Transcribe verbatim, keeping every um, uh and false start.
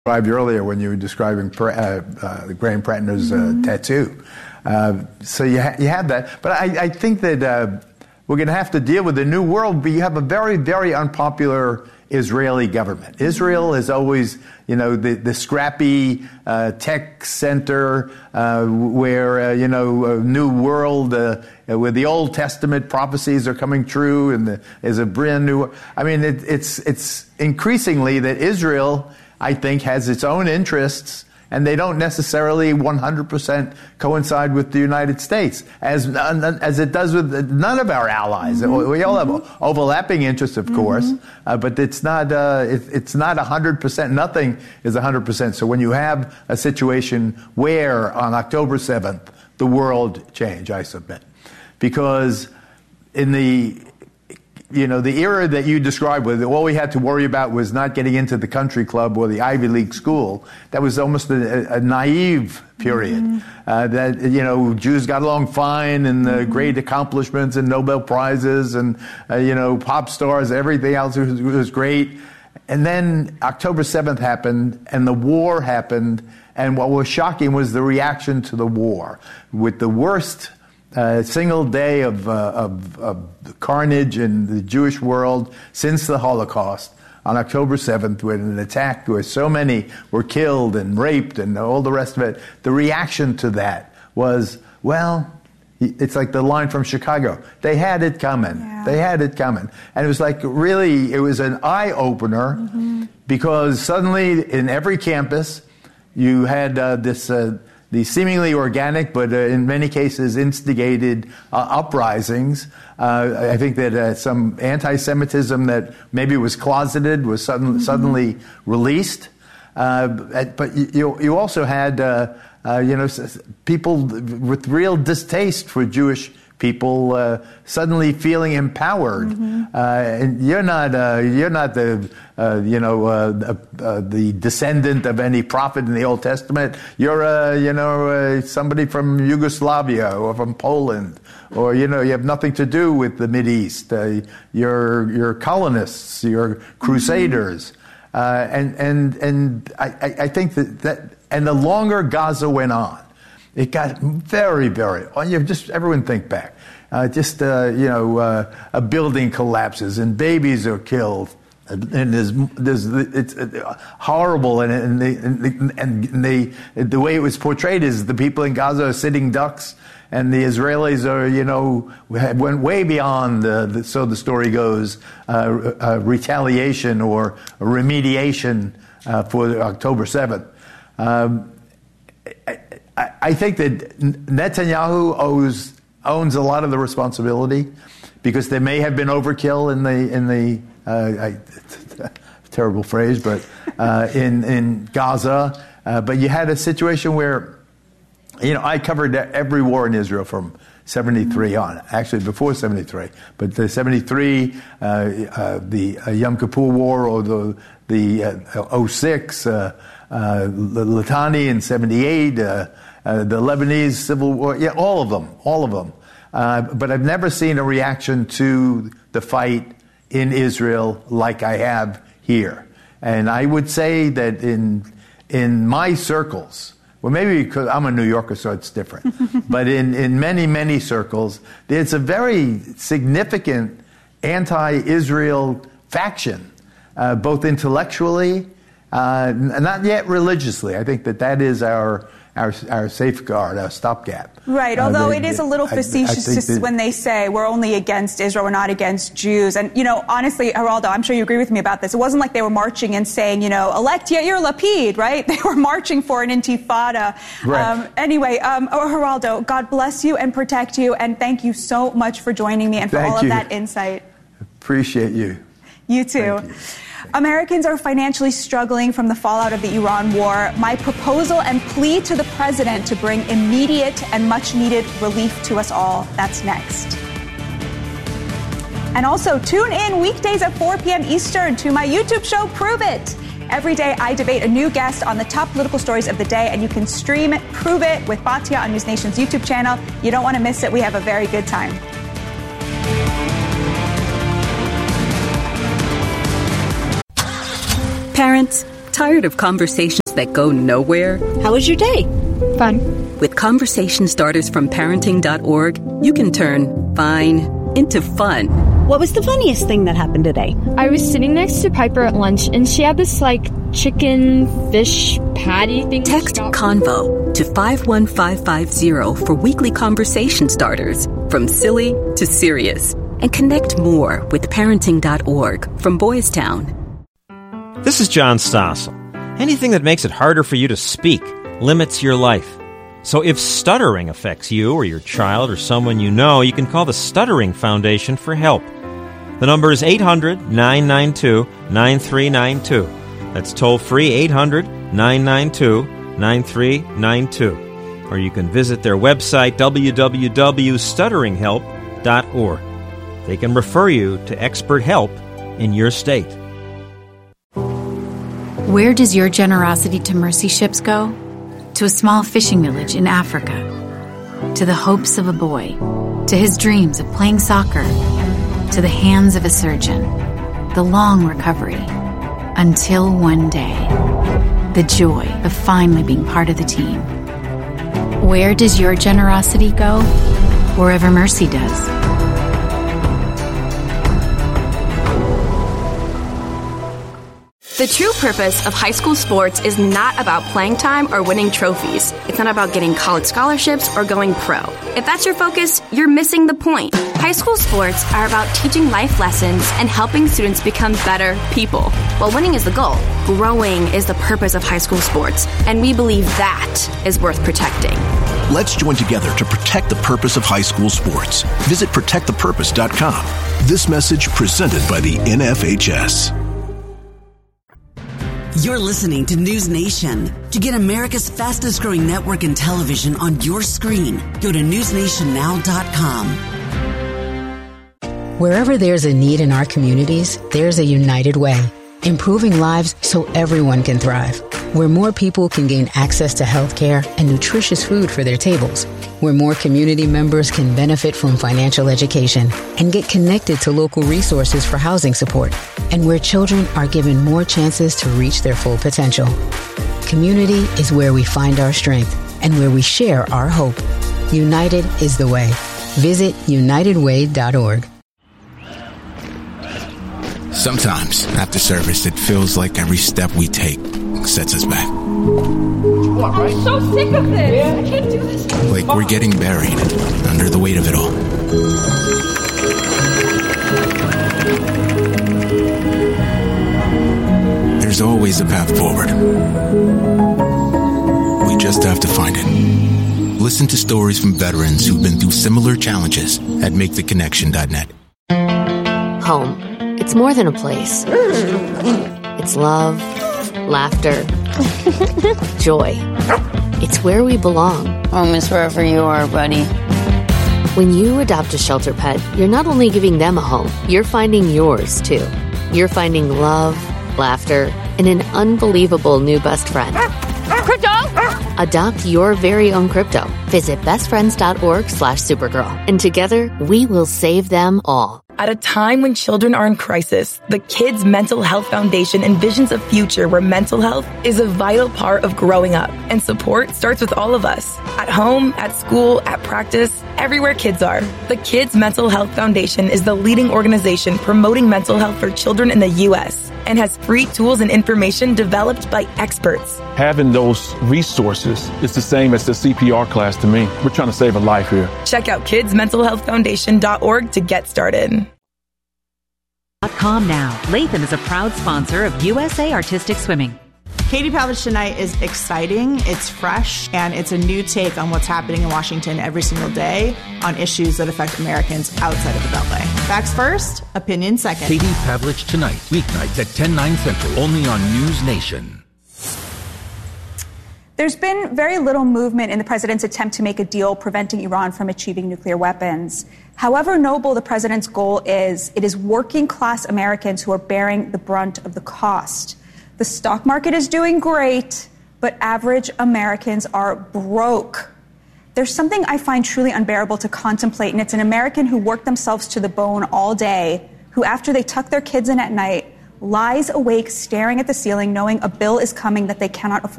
described earlier when you were describing uh, uh, Graham Prattner's uh, mm-hmm. tattoo. Uh, so you, ha- you have that. But I, I think that uh, we're going to have to deal with the new world, but you have a very, very unpopular Israeli government. Israel is always, you know, the, the scrappy uh, tech center uh, where, uh, you know, a new world, uh, where the Old Testament prophecies are coming true and the, is a brand new... I mean, it, it's it's increasingly that Israel, I think, has its own interests, and they don't necessarily one hundred percent coincide with the United States, as as it does with none of our allies. Mm-hmm. We all have overlapping interests, of mm-hmm. course, uh, but it's not uh, it, it's not one hundred percent. Nothing is one hundred percent. So when you have a situation where on October seventh the world changed, I submit, because in the You know, the era that you described, where all we had to worry about was not getting into the country club or the Ivy League school, that was almost a, a naive period. Mm-hmm. Uh, that, you know, Jews got along fine and uh, mm-hmm. great accomplishments and Nobel Prizes and, uh, you know, pop stars, everything else was, was great. And then October seventh happened and the war happened. And what was shocking was the reaction to the war, with the worst A uh, single day of, uh, of, of carnage in the Jewish world since the Holocaust on October seventh, when an attack where so many were killed and raped and all the rest of it. The reaction to that was, well, it's like the line from Chicago. They had it coming. Yeah. They had it coming. And it was like, really, it was an eye-opener mm-hmm. because suddenly in every campus you had uh, this... Uh, the seemingly organic, but uh, in many cases instigated uh, uprisings. Uh, I think that uh, some anti-Semitism that maybe was closeted was sudden, mm-hmm. suddenly released. Uh, but you, you also had, uh, uh, you know, people with real distaste for Jewish people uh, suddenly feeling empowered. Mm-hmm. Uh, and you're not, uh, you're not the, uh, you know, uh, uh, the descendant of any prophet in the Old Testament. You're, uh, you know, uh, somebody from Yugoslavia or from Poland, or you know, you have nothing to do with the Mideast. Uh, you're, you're colonists. You're crusaders. Mm-hmm. Uh, and and and I, I think that, that and the longer Gaza went on, it got very, very. You know, just everyone think back. Uh, just uh, you know, uh, a building collapses and babies are killed, and there's, there's it's horrible. And and, they, and, and they, the way it was portrayed is the people in Gaza are sitting ducks, and the Israelis are, you know, went way beyond. The, the, so the story goes, uh, uh, retaliation or remediation uh, for October seventh. Um, I, I think that Netanyahu owes, owns a lot of the responsibility, because there may have been overkill in the in the uh, I, terrible phrase, but uh, in in Gaza. Uh, but you had a situation where, you know, I covered every war in Israel from seventy-three on, actually before seventy-three, but the seventy-three, uh, uh, the uh, Yom Kippur War, or the the uh, oh six, uh, uh, Litani in seventy-eight. Uh, Uh, the Lebanese Civil War, yeah, all of them, all of them. Uh, but I've never seen a reaction to the fight in Israel like I have here. And I would say that in in my circles, well, maybe because I'm a New Yorker, so it's different. But in, in many, many circles, there's a very significant anti-Israel faction, uh, both intellectually, uh, not yet religiously. I think that that is our... Our, our safeguard, our stopgap. Right, although uh, they, it is a little facetious I, I just when they say we're only against Israel, we're not against Jews. And, you know, honestly, Geraldo, I'm sure you agree with me about this. It wasn't like they were marching and saying, you know, elect Yair Lapid, right? They were marching for an intifada. Right. Um, anyway, um, oh, Geraldo, God bless you and protect you. And thank you so much for joining me and for thank all you. of that insight. Appreciate you. You too. Thank you. Americans are financially struggling from the fallout of the Iran war. My proposal and plea to the president to bring immediate and much-needed relief to us all. That's next. And also, tune in weekdays at four p.m. Eastern to my YouTube show, Prove It. Every day, I debate a new guest on the top political stories of the day, and you can stream it, Prove It, with Batya on News Nation's YouTube channel. You don't want to miss it. We have a very good time. Parents, Tired of conversations that go nowhere? How was your day? Fun. With conversation starters from parenting dot org, you can turn fine into fun. What was the funniest thing that happened today? I was sitting next to Piper at lunch, and she had this, like, chicken fish patty thing. Text CONVO to five one five five zero for weekly conversation starters, from silly to serious. And connect more with parenting dot org from Boys Town. This is John Stossel. Anything that makes it harder for you to speak limits your life. So if stuttering affects you or your child or someone you know, you can call the Stuttering Foundation for help. The number is eight hundred nine nine two nine three nine two. That's toll-free eight hundred nine nine two nine three nine two. Or you can visit their website, w w w dot stuttering help dot org. They can refer you to expert help in your state. Where does your generosity to mercy ships go? To a small fishing village in Africa. To the hopes of a boy. To his dreams of playing soccer. To the hands of a surgeon. The long recovery. Until one day. The joy of finally being part of the team. Where does your generosity go? Wherever mercy does. The true purpose of high school sports is not about playing time or winning trophies. It's not about getting college scholarships or going pro. If that's your focus, you're missing the point. High school sports are about teaching life lessons and helping students become better people. While winning is the goal, growing is the purpose of high school sports, and we believe that is worth protecting. Let's join together to protect the purpose of high school sports. Visit protect the purpose dot com. This message presented by the N F H S. You're listening to News Nation. To get America's fastest growing network in television on your screen, go to news nation now dot com. Wherever there's a need in our communities, there's a United Way. Improving lives so everyone can thrive. Where more people can gain access to health care and nutritious food for their tables. Where more community members can benefit from financial education and get connected to local resources for housing support. And where children are given more chances to reach their full potential. Community is where we find our strength and where we share our hope. United is the way. Visit united way dot org. Sometimes, after service, it feels like every step we take sets us back. I'm so sick of this. I can't do this. Like we're getting buried under the weight of it all. There's always a path forward. We just have to find it. Listen to stories from veterans who've been through similar challenges at make the connection dot net. Home. It's more than a place. It's love, laughter, joy. It's where we belong. Home is wherever you are, buddy. When you adopt a shelter pet, you're not only giving them a home, you're finding yours, too. You're finding love, laughter, and an unbelievable new best friend. Crypto! Adopt your very own crypto. Visit bestfriends.org slash Supergirl. And together, we will save them all. At a time when children are in crisis, the Kids Mental Health Foundation envisions a future where mental health is a vital part of growing up. And support starts with all of us. At home, at school, at practice, everywhere kids are. The Kids Mental Health Foundation is the leading organization promoting mental health for children in the U S and has free tools and information developed by experts. Having those resources is the same as the C P R class to me. We're trying to save a life here. Check out kids mental health foundation dot org to get started. .com now. Latham is a proud sponsor of U S A Artistic Swimming. Katie Pavlich Tonight is exciting, it's fresh, and it's a new take on what's happening in Washington every single day on issues that affect Americans outside of the Beltway. Facts first, opinion second. Katie Pavlich Tonight, weeknights at ten, nine Central, only on News Nation. There's been very little movement in the president's attempt to make a deal preventing Iran from achieving nuclear weapons. However noble the president's goal is, it is working class Americans who are bearing the brunt of the cost. The stock market is doing great, but average Americans are broke. There's something I find truly unbearable to contemplate, and it's an American who worked themselves to the bone all day, who after they tuck their kids in at night, lies awake staring at the ceiling knowing a bill is coming that they cannot afford